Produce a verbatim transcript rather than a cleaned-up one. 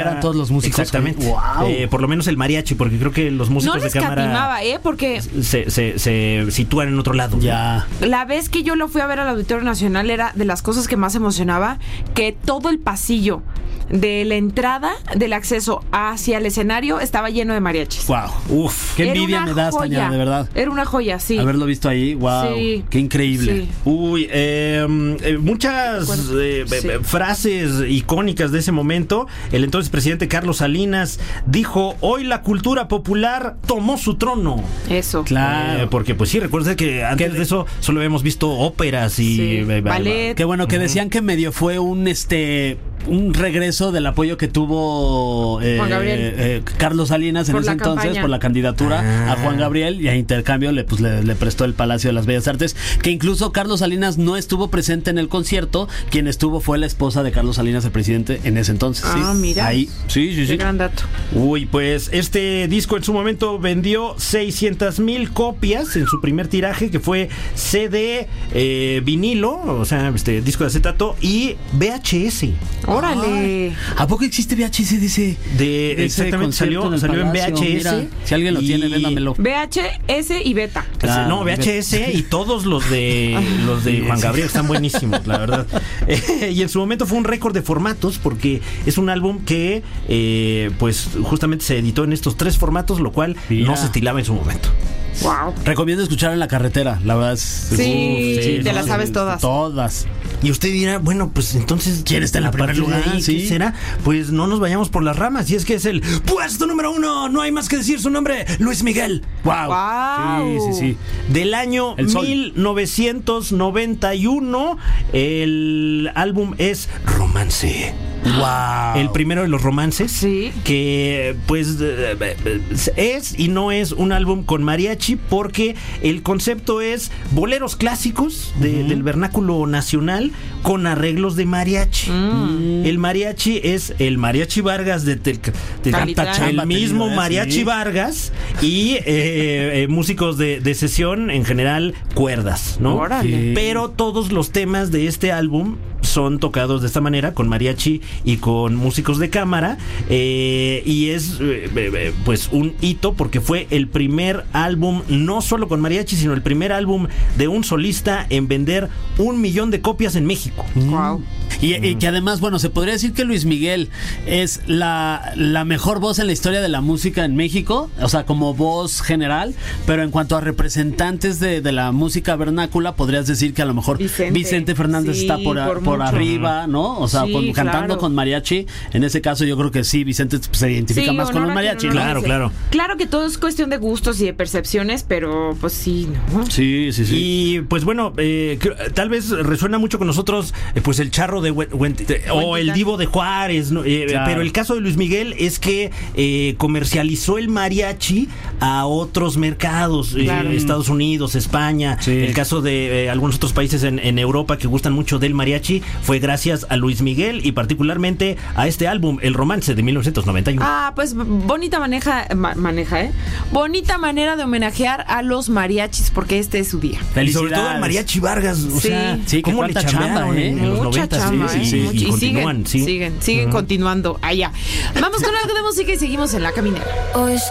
Eran todos los músicos. Exactamente. Wow. Eh, por lo menos el mariachi, porque creo que los músicos no les de cámara catimaba, ¿eh? Porque se, se, se sitúan en otro lado. Ya. la vez que yo lo fui a ver al Auditorio Nacional era de las cosas que más emocionaba, que todo el pasillo de la entrada del acceso hacia el escenario estaba lleno de mariachis. Wow. Uf, qué Era envidia una me das, joya. Tania, de verdad. Era una joya, sí. Haberlo visto ahí, wow. Sí. Qué increíble. Sí. Uy, eh, eh, muchas eh, Sí. eh, frases icónicas de ese momento. El entonces presidente Carlos Salinas dijo: hoy la cultura popular tomó su trono. Eso. Claro. Eh, porque pues sí, recuerda que antes Que- de eso solo habíamos visto óperas y Sí. eh, eh, Ballet. Qué bueno que decían que medio fue un este un regreso del apoyo que tuvo eh, Juan Gabriel. eh, Carlos Salinas en Por ese la entonces campaña. por la candidatura Ah. a Juan Gabriel, y a intercambio le, pues, le, le prestó el Palacio de las Bellas Artes, que incluso Carlos Salinas no estuvo presente en el concierto. Quien estuvo fue la esposa de Carlos Salinas, el presidente, en ese entonces. Ah, Sí. mira. Ahí. Sí, sí, Qué sí. gran dato. Uy, pues este disco en su momento vendió seiscientas mil copias en su primer tiraje, que fue C D, eh, vinilo, o sea, este disco de acetato y V H S. Órale. ¿A poco existe V H S de ese? De, de ese exactamente, concierto salió, el salió en Palacio? V H S. Mira, si alguien lo y- tiene, véndamelo. V H S y beta. Claro. No, V H S y todos los de los de Juan Gabriel están buenísimos, la verdad. Eh, y en su momento fue un récord de formatos, porque es un álbum que eh, pues justamente se editó en estos tres formatos, lo cual Mira. no se estilaba en su momento. Wow. Recomiendo escuchar en la carretera, la verdad. Es, Sí, Uf, te las sabes todas. Todas. Y usted dirá, bueno, pues entonces ¿Quién está en el a partir primer de lugar? ahí, Sí. ¿qué será? Pues no nos vayamos por las ramas. Y es que es el puesto número uno. No hay más que decir su nombre, Luis Miguel. Wow. Wow. Sí, sí, sí. Del año El Sol. mil novecientos noventa y uno, el álbum es Romance. Wow. El primero de los romances. Sí. Que pues eh, eh, es y no es un álbum con mariachi, porque el concepto es boleros clásicos de- del vernáculo nacional con arreglos de mariachi. Mm. El mariachi es el Mariachi Vargas de, Tel- de Calitlán. el Chamba mismo tenido, ¿eh? Mariachi Sí. Vargas y eh, eh, músicos de, de sesión, en general cuerdas, ¿no? Órale. Sí. Pero todos los temas de este álbum son tocados de esta manera, con mariachi y con músicos de cámara, eh, y es eh, eh, pues un hito, porque fue el primer álbum no solo con mariachi, sino el primer álbum de un solista en vender un millón de copias en México. Wow. Y, y que además, bueno, se podría decir que Luis Miguel es la, la mejor voz en la historia de la música en México, o sea, como voz general, pero en cuanto a representantes de, de la música vernácula, podrías decir que a lo mejor Vicente, Vicente. Fernández Sí, está por, a- por por mucho. arriba, ¿no? O sea, Sí, con- cantando claro. con mariachi. En ese caso yo creo que sí, Vicente se identifica Sí, más con honor los a quien mariachis. honor ¿no? Claro, merece. claro. Claro que todo es cuestión de gustos y de percepciones, pero pues sí, ¿no? Sí, sí, sí. Y pues bueno, eh, creo- tal vez resuena mucho con nosotros eh, pues el charro de Hue- Huen- de- o el Divo de Juárez, ¿no? Eh, Claro. pero el caso de Luis Miguel es que eh, comercializó el mariachi a otros mercados, eh, Claro. Estados Unidos, España, Sí. el caso de eh, algunos otros países en, en Europa que gustan mucho del mariachi fue gracias a Luis Miguel, y particularmente a este álbum, El Romance, de mil novecientos noventa y uno. Ah, pues bonita maneja, ma- maneja, ¿eh? Bonita manera de homenajear a los mariachis, porque este es su día. Y sobre todo Felicidades. el Mariachi Vargas, o Sí. sea, Sí, que cómo le cuánta chambearon chamba, ¿eh? en, en los Mucha noventas, chamba, sí, ¿eh? sí, Mucha- y continúan, siguen, sí. siguen, siguen continuando allá. Vamos con algo de música y seguimos en La Caminera. Hoy